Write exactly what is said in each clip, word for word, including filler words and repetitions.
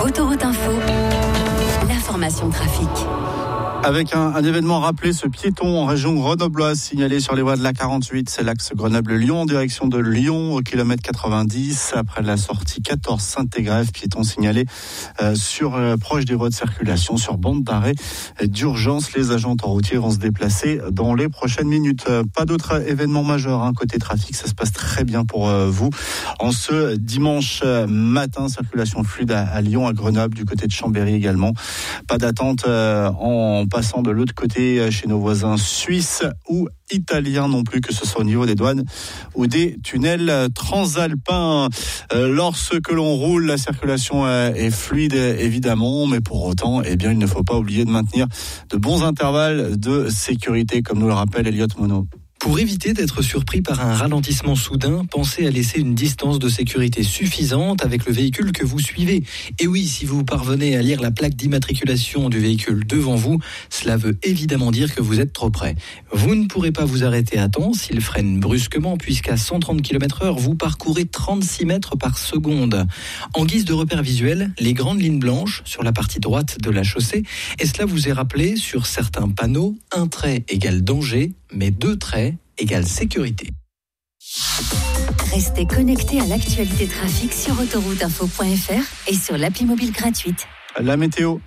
Autoroute Info, l'information trafic. Avec un, un événement rappelé, ce piéton en région grenobloise signalé sur les voies de l'A quarante-huit, c'est l'axe Grenoble-Lyon en direction de Lyon au kilomètre quatre-vingt-dix. Après la sortie quatorze Saint-Égrève, piéton signalé euh, sur euh, proche des voies de circulation sur bande d'arrêt d'urgence. Les agents autoroutiers vont se déplacer dans les prochaines minutes. Euh, pas d'autres événements majeurs hein, côté trafic, ça se passe très bien pour euh, vous. En ce dimanche matin, circulation fluide à, à Lyon, à Grenoble, du côté de Chambéry également. Pas d'attente euh, en passant de l'autre côté chez nos voisins suisses ou italiens non plus, que ce soit au niveau des douanes ou des tunnels transalpins. Euh, lorsque l'on roule, la circulation est fluide évidemment, mais pour autant, eh bien, il ne faut pas oublier de maintenir de bons intervalles de sécurité, comme nous le rappelle Elliot Monod. Pour éviter d'être surpris par un ralentissement soudain, pensez à laisser une distance de sécurité suffisante avec le véhicule que vous suivez. Et oui, si vous parvenez à lire la plaque d'immatriculation du véhicule devant vous, cela veut évidemment dire que vous êtes trop près. Vous ne pourrez pas vous arrêter à temps s'il freine brusquement, puisqu'à cent trente kilomètres heure, vous parcourez trente-six mètres par seconde. En guise de repère visuel, les grandes lignes blanches sur la partie droite de la chaussée, et cela vous est rappelé sur certains panneaux, un trait égale danger, mais deux traits égale sécurité. Restez connectés à l'actualité trafic sur autoroute info point f r et sur l'appli mobile gratuite. La météo.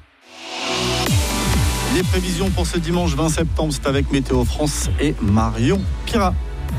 Les prévisions pour ce dimanche vingt septembre, c'est avec Météo France et Marion Pirat.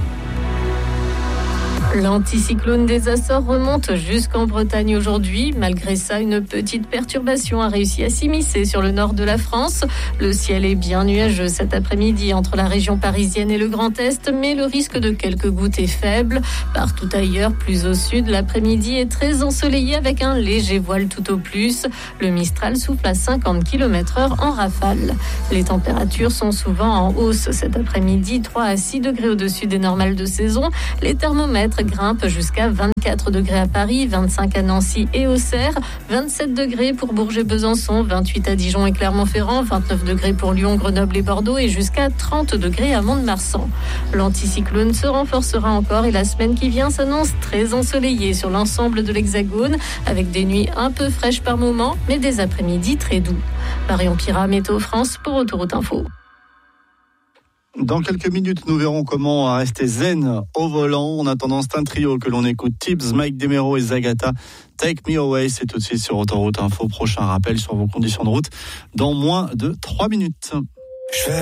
L'anticyclone des Açores remonte jusqu'en Bretagne aujourd'hui. Malgré ça, une petite perturbation a réussi à s'immiscer sur le nord de la France. Le ciel est bien nuageux cet après-midi entre la région parisienne et le Grand Est, mais le risque de quelques gouttes est faible. Partout ailleurs, plus au sud, l'après-midi est très ensoleillé avec un léger voile tout au plus. Le Mistral souffle à cinquante kilomètres heure en rafale. Les températures sont souvent en hausse cet après-midi, trois à six degrés au-dessus des normales de saison. Les thermomètres grimpe jusqu'à vingt-quatre degrés à Paris, vingt-cinq à Nancy et Auxerre, vingt-sept degrés pour Bourges et Besançon, vingt-huit à Dijon et Clermont-Ferrand, vingt-neuf degrés pour Lyon, Grenoble et Bordeaux et jusqu'à trente degrés à Mont-de-Marsan. L'anticyclone se renforcera encore et la semaine qui vient s'annonce très ensoleillée sur l'ensemble de l'Hexagone, avec des nuits un peu fraîches par moments, mais des après-midi très doux. Marion Pirat, Météo France pour Autoroute Info. Dans quelques minutes, nous verrons comment rester zen au volant. En attendant, c'est un trio que l'on écoute. Tibbs, Mike Demero et Zagata. Take Me Away, c'est tout de suite sur Autoroute Info. Prochain rappel sur vos conditions de route dans moins de trois minutes.